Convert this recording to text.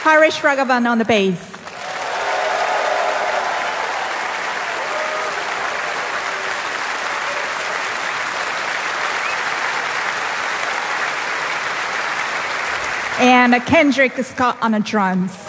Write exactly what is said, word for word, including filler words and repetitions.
Harish Raghavan on the bass. And Kendrick Scott on the drums.